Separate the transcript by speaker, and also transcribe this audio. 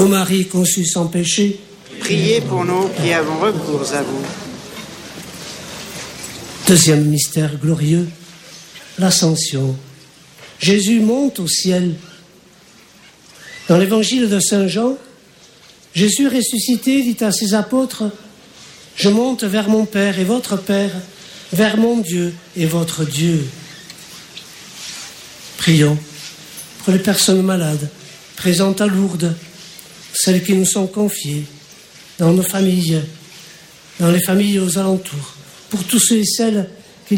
Speaker 1: Marie conçue sans péché,
Speaker 2: priez pour nous qui avons recours à vous.
Speaker 1: Deuxième mystère glorieux, l'Ascension. Jésus monte au ciel. Dans l'évangile de Saint Jean, Jésus ressuscité dit à ses apôtres, « Je monte vers mon Père et votre Père, vers mon Dieu et votre Dieu. » Prions pour les personnes malades, présentes à Lourdes, celles qui nous sont confiées, dans nos familles, dans les familles aux alentours, pour tous ceux et celles